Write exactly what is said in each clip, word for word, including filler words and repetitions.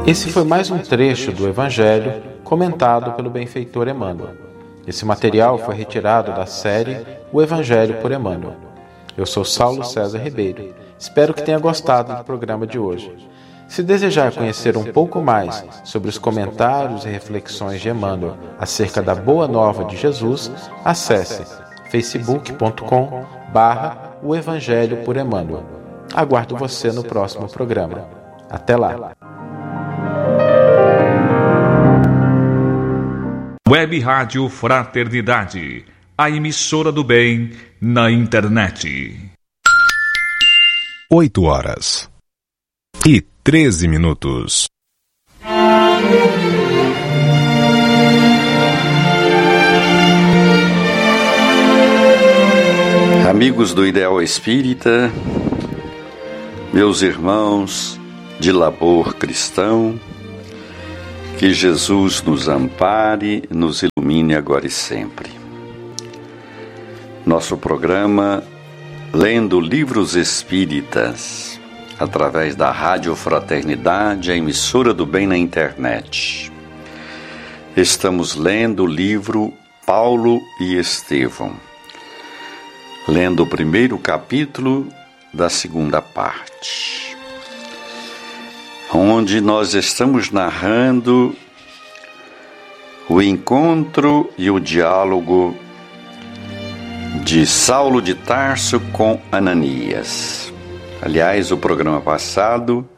Esse foi mais um trecho do Evangelho comentado pelo benfeitor Emmanuel. Esse material foi retirado da série O Evangelho por Emmanuel. Eu sou Saulo César Ribeiro. Espero que tenha gostado do programa de hoje. Se desejar conhecer um pouco mais sobre os comentários e reflexões de Emmanuel acerca da Boa Nova de Jesus, acesse facebook ponto com barra o Evangelho por Emmanuel. Aguardo você no próximo programa. Até lá! Web Rádio Fraternidade, a emissora do bem na internet. Oito horas e treze minutos. Amigos do Ideal Espírita, meus irmãos de labor cristão, que Jesus nos ampare, nos ilumine agora e sempre. Nosso programa Lendo Livros Espíritas, através da Rádio Fraternidade, a emissora do bem na internet. Estamos lendo o livro Paulo e Estevão, lendo o primeiro capítulo da segunda parte, onde nós estamos narrando o encontro e o diálogo de Saulo de Tarso com Ananias. Aliás, o programa passado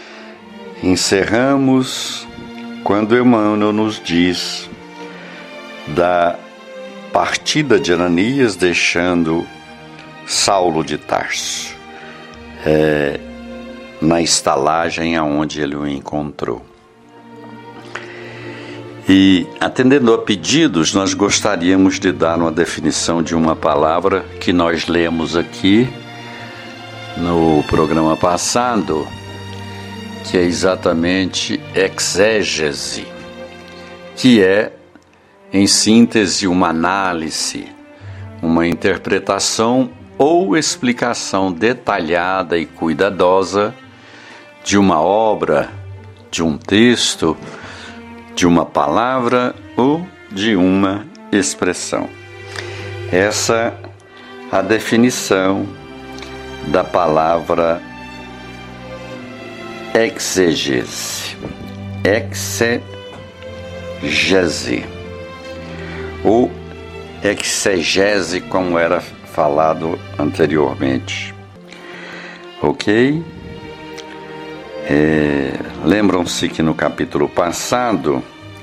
encerramos quando Emmanuel nos diz da partida de Ananias deixando Saulo de Tarso, é, na estalagem aonde ele o encontrou. E, atendendo a pedidos, nós gostaríamos de dar uma definição de uma palavra que nós lemos aqui no programa passado, que é exatamente exégese, que é, em síntese, uma análise, uma interpretação ou explicação detalhada e cuidadosa de uma obra, de um texto, de uma palavra ou de uma expressão. Essa é a definição da palavra exegese. Exegese. Ou exegese, como era falado anteriormente. Ok? É, lembram-se que no capítulo passado,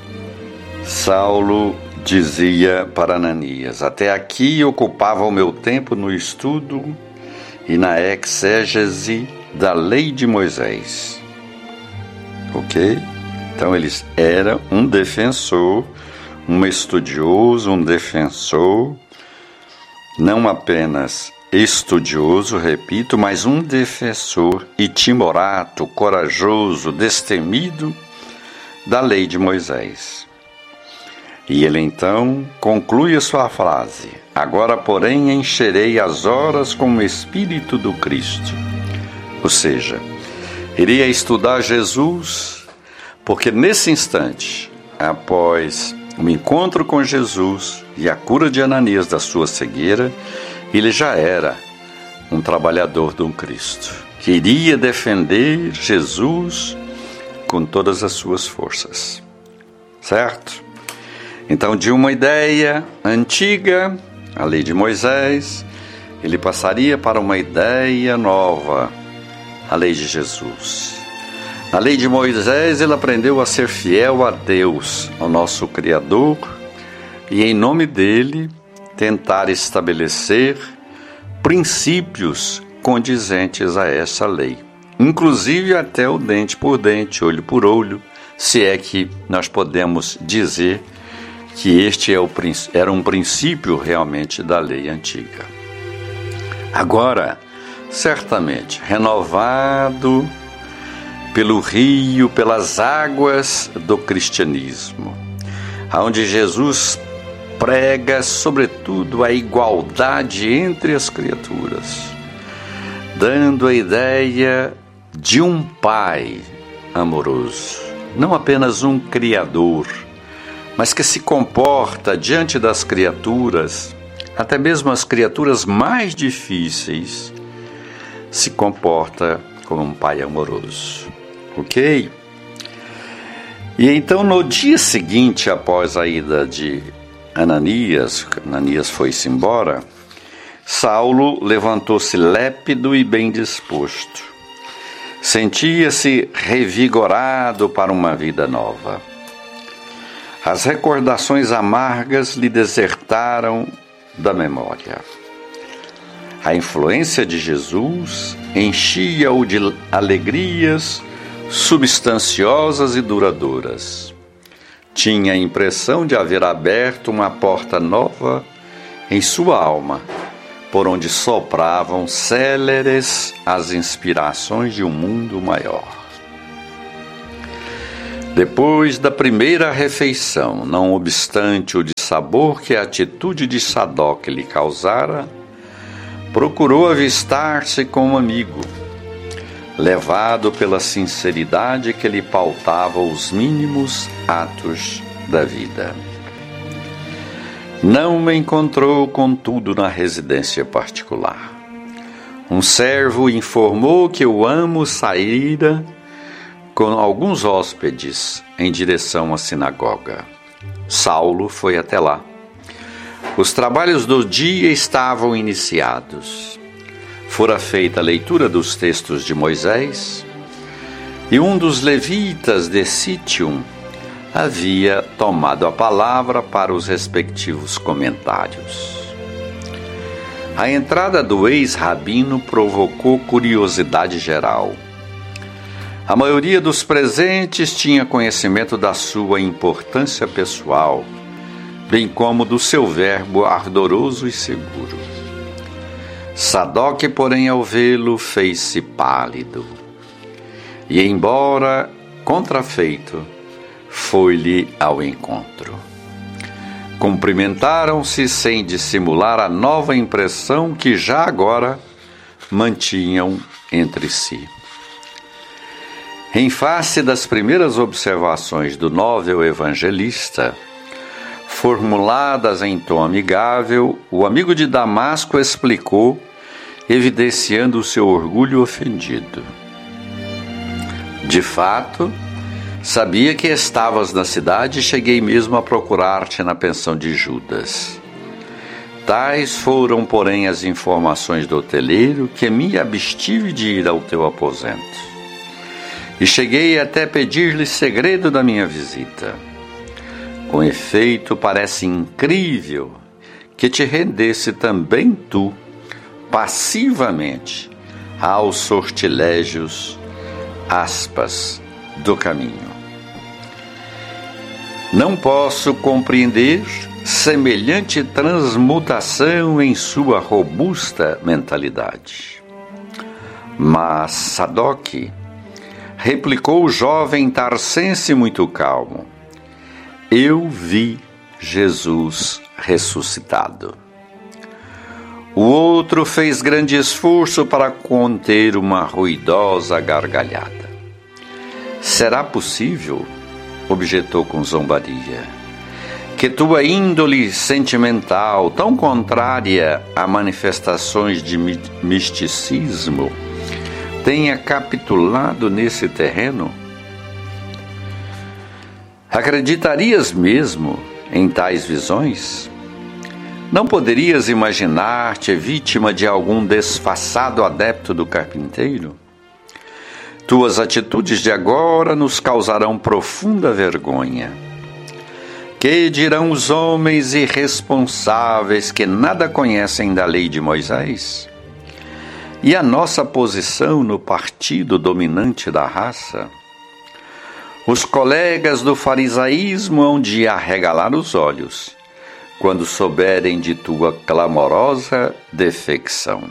Saulo dizia para Ananias: até aqui ocupava o meu tempo no estudo e na exégese da lei de Moisés. Ok? Então ele era um defensor, um estudioso, um defensor, não apenas estudioso, repito, mas um defensor e timorato, corajoso, destemido da lei de Moisés. E ele então conclui a sua frase: agora, porém, encherei as horas com o Espírito do Cristo. Ou seja, iria estudar Jesus, porque nesse instante, após o encontro com Jesus e a cura de Ananias da sua cegueira, ele já era um trabalhador do Cristo, que iria defender Jesus com todas as suas forças. Certo? Então, de uma ideia antiga, a lei de Moisés, ele passaria para uma ideia nova, a lei de Jesus. Na lei de Moisés, ele aprendeu a ser fiel a Deus, ao nosso Criador, e em nome dele tentar estabelecer princípios condizentes a essa lei, inclusive até o dente por dente, olho por olho, se é que nós podemos dizer que este é o, era um princípio realmente da lei antiga. Agora, certamente, renovado pelo rio, pelas águas do cristianismo, onde Jesus prega, sobretudo, a igualdade entre as criaturas, dando a ideia de um Pai amoroso, não apenas um Criador, mas que se comporta diante das criaturas, até mesmo as criaturas mais difíceis, se comporta como um pai amoroso. Ok? E então, no dia seguinte, após a ida de Ananias, Ananias foi-se embora, Saulo levantou-se lépido e bem disposto. Sentia-se revigorado para uma vida nova. As recordações amargas lhe desertaram da memória. A influência de Jesus enchia-o de alegrias substanciosas e duradouras. Tinha a impressão de haver aberto uma porta nova em sua alma, por onde sopravam céleres as inspirações de um mundo maior. Depois da primeira refeição, não obstante o dissabor que a atitude de Sadoc lhe causara, procurou avistar-se com um amigo, levado pela sinceridade que lhe pautava os mínimos atos da vida. Não me encontrou, contudo, na residência particular. Um servo informou que o amo saíra com alguns hóspedes em direção à sinagoga. Saulo foi até lá. Os trabalhos do dia estavam iniciados. Fora feita a leitura dos textos de Moisés, e um dos levitas de Sítium havia tomado a palavra para os respectivos comentários. A entrada do ex-rabino provocou curiosidade geral. A maioria dos presentes tinha conhecimento da sua importância pessoal, bem como do seu verbo ardoroso e seguro. Sadoc, porém, ao vê-lo, fez-se pálido. E, embora contrafeito, foi-lhe ao encontro. Cumprimentaram-se sem dissimular a nova impressão que já agora mantinham entre si. Em face das primeiras observações do novel evangelista, formuladas em tom amigável, o amigo de Damasco explicou, evidenciando o seu orgulho ofendido. De fato, sabia que estavas na cidade e cheguei mesmo a procurar-te na pensão de Judas. Tais foram, porém, as informações do hoteleiro que me abstive de ir ao teu aposento. E cheguei até pedir-lhe segredo da minha visita. Com efeito, parece incrível que te rendesse também tu, passivamente, aos sortilégios, aspas, do caminho. Não posso compreender semelhante transmutação em sua robusta mentalidade. Mas Sadoc, replicou o jovem tarcense muito calmo, eu vi Jesus ressuscitado. O outro fez grande esforço para conter uma ruidosa gargalhada. Será possível, objetou com zombaria, que tua índole sentimental, tão contrária a manifestações de misticismo, tenha capitulado nesse terreno? Acreditarias mesmo em tais visões? Não poderias imaginar-te vítima de algum desfaçado adepto do carpinteiro? Tuas atitudes de agora nos causarão profunda vergonha. Que dirão os homens irresponsáveis que nada conhecem da lei de Moisés? E a nossa posição no partido dominante da raça? Os colegas do farisaísmo hão de arregalar os olhos quando souberem de tua clamorosa defecção.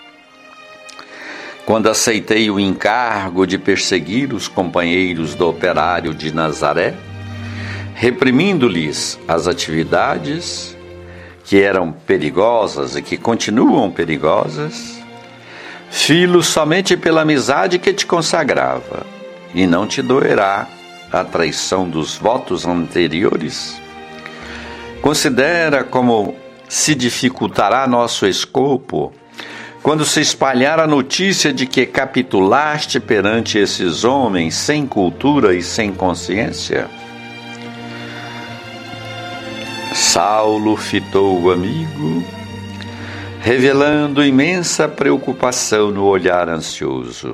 Quando aceitei o encargo de perseguir os companheiros do operário de Nazaré, reprimindo-lhes as atividades que eram perigosas e que continuam perigosas, fi-lo somente pela amizade que te consagrava, e não te doerá a traição dos votos anteriores? Considera como se dificultará nosso escopo quando se espalhar a notícia de que capitulaste perante esses homens sem cultura e sem consciência? Saulo fitou o amigo, revelando imensa preocupação no olhar ansioso.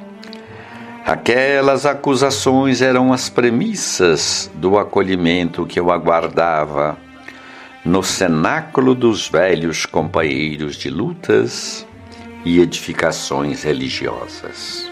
Aquelas acusações eram as premissas do acolhimento que eu aguardava no cenáculo dos velhos companheiros de lutas e edificações religiosas.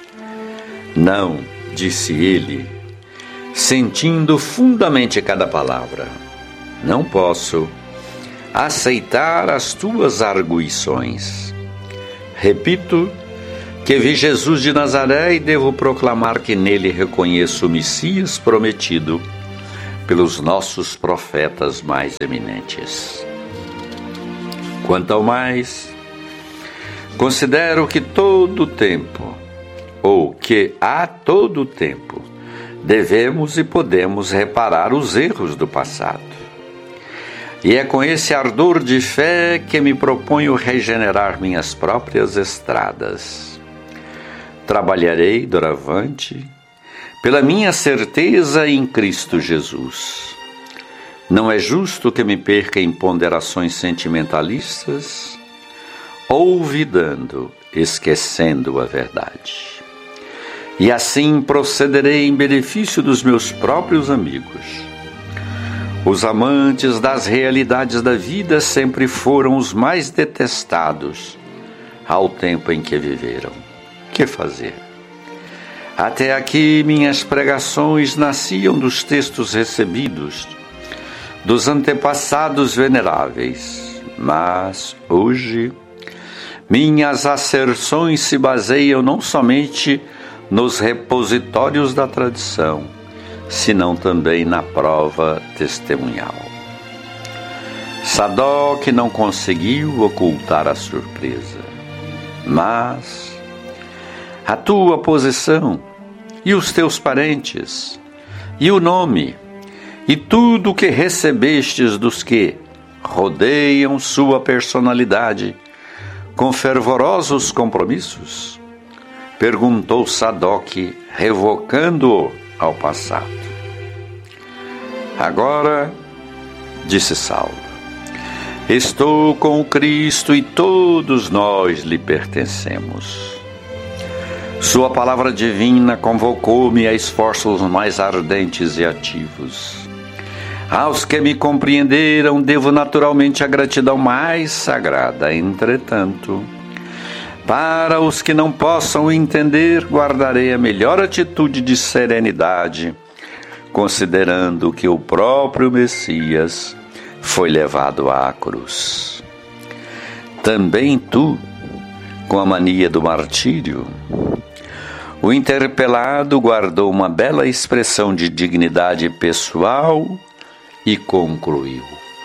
Não, disse ele, sentindo fundamente cada palavra, não posso aceitar as tuas arguições. Repito que vi Jesus de Nazaré e devo proclamar que nele reconheço o Messias prometido pelos nossos profetas mais eminentes. Quanto ao mais, considero que todo tempo, ou que a todo tempo, devemos e podemos reparar os erros do passado. E é com esse ardor de fé que me proponho regenerar minhas próprias estradas. Trabalharei doravante pela minha certeza em Cristo Jesus. Não é justo que me perca em ponderações sentimentalistas, olvidando, esquecendo a verdade. E assim procederei em benefício dos meus próprios amigos. Os amantes das realidades da vida sempre foram os mais detestados ao tempo em que viveram. Que fazer? Até aqui minhas pregações nasciam dos textos recebidos dos antepassados veneráveis, mas hoje minhas asserções se baseiam não somente nos repositórios da tradição, senão também na prova testemunhal. Sadoc não conseguiu ocultar a surpresa, mas a tua posição, e os teus parentes, e o nome, e tudo o que recebestes dos que rodeiam sua personalidade com fervorosos compromissos? Perguntou Sadoc, revocando-o ao passado. Agora, disse Saulo, estou com o Cristo e todos nós lhe pertencemos. Sua palavra divina convocou-me a esforços mais ardentes e ativos. Aos que me compreenderam, devo naturalmente a gratidão mais sagrada. Entretanto, para os que não possam entender, guardarei a melhor atitude de serenidade, considerando que o próprio Messias foi levado à cruz. Também tu, com a mania do martírio, o interpelado guardou uma bela expressão de dignidade pessoal e concluiu: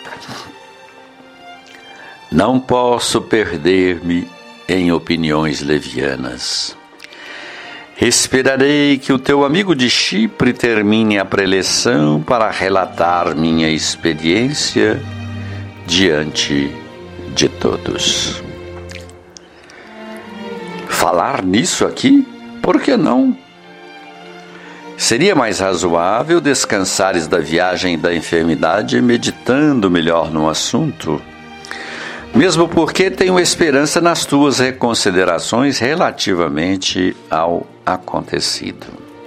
não posso perder-me em opiniões levianas. Esperarei que o teu amigo de Chipre termine a preleção para relatar minha experiência diante de todos. Falar nisso aqui? Por que não? Seria mais razoável descansares da viagem e da enfermidade meditando melhor no assunto, mesmo porque tenho esperança nas tuas reconsiderações relativamente ao acontecido.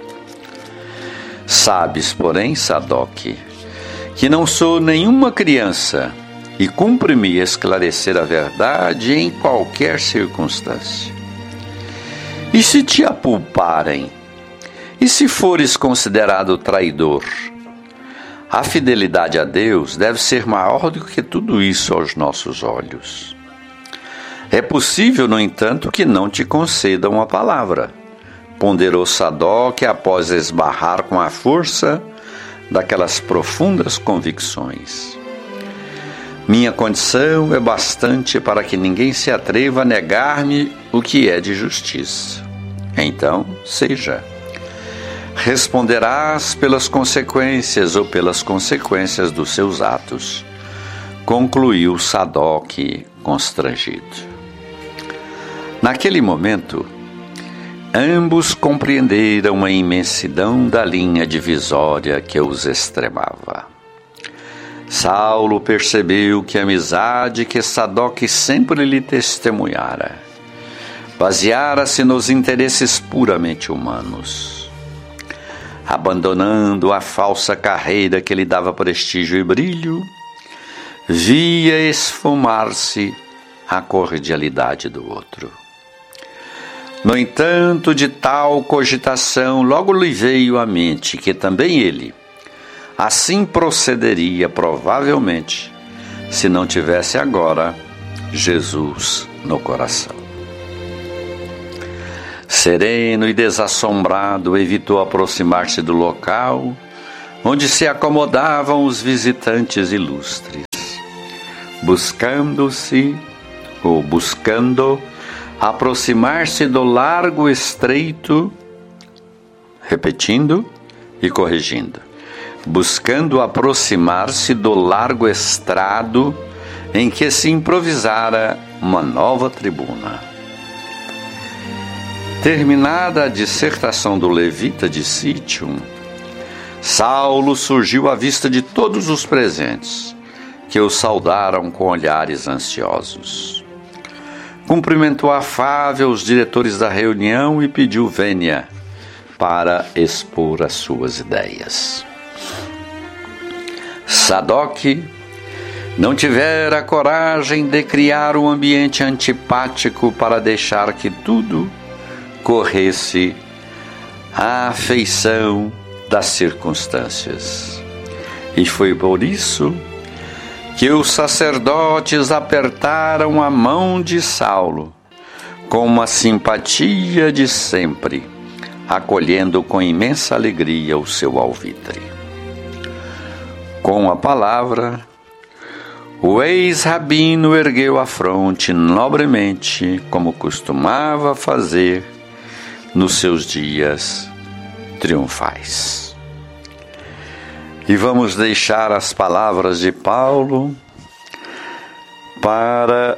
Sabes, porém, Sadoc, que não sou nenhuma criança e cumpre-me esclarecer a verdade em qualquer circunstância. E se te apulparem? E se fores considerado traidor? A fidelidade a Deus deve ser maior do que tudo isso aos nossos olhos. É possível, no entanto, que não te concedam a palavra, ponderou Sadoc após esbarrar com a força daquelas profundas convicções. Minha condição é bastante para que ninguém se atreva a negar-me o que é de justiça. Então, seja. responderás pelas consequências ou pelas consequências dos seus atos, concluiu Sadoc constrangido. Naquele momento, ambos compreenderam a imensidão da linha divisória que os extremava. Saulo percebeu que a amizade que Sadoc sempre lhe testemunhara baseara-se nos interesses puramente humanos. Abandonando a falsa carreira que lhe dava prestígio e brilho, via esfumar-se a cordialidade do outro. No entanto, de tal cogitação logo lhe veio à mente que também ele assim procederia provavelmente se não tivesse agora Jesus no coração. Sereno e desassombrado, evitou aproximar-se do local onde se acomodavam os visitantes ilustres, buscando-se ou buscando aproximar-se do largo estreito, repetindo e corrigindo, buscando aproximar-se do largo estrado em que se improvisara uma nova tribuna. Terminada a dissertação do levita de Cítium, Saulo surgiu à vista de todos os presentes, que o saudaram com olhares ansiosos. Cumprimentou afável os diretores da reunião e pediu vênia para expor as suas ideias. Sadoc não tivera a coragem de criar um ambiente antipático para deixar que tudo corresse à feição das circunstâncias. E foi por isso que os sacerdotes apertaram a mão de Saulo com uma simpatia de sempre, acolhendo com imensa alegria o seu alvitre. Com a palavra, o ex-rabino ergueu a fronte nobremente, como costumava fazer nos seus dias triunfais. E vamos deixar as palavras de Paulo para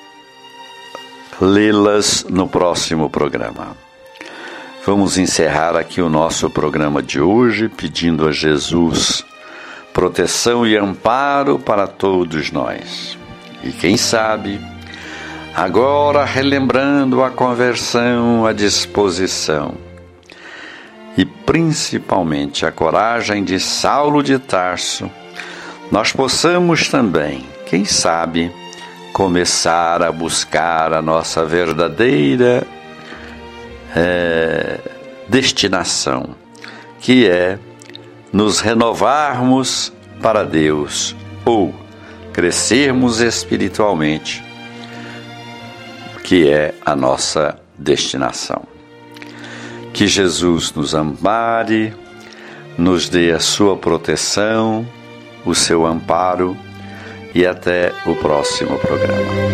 lê-las no próximo programa. Vamos encerrar aqui o nosso programa de hoje, pedindo a Jesus proteção e amparo para todos nós. E quem sabe, agora relembrando a conversão, a disposição e principalmente a coragem de Saulo de Tarso, nós possamos também, quem sabe, começar a buscar a nossa verdadeira é, destinação, que é nos renovarmos para Deus ou crescermos espiritualmente, que é a nossa destinação. Que Jesus nos ampare, nos dê a sua proteção, o seu amparo, e até o próximo programa.